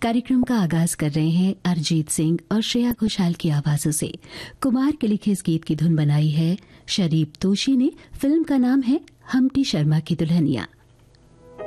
कार्यक्रम का आगाज कर रहे हैं अरिजीत सिंह और श्रेया घोषाल की आवाजों से। कुमार के लिखे इस गीत की धुन बनाई है शरीफ तोशी ने। फिल्म का नाम है हम्टी शर्मा की दुल्हनिया।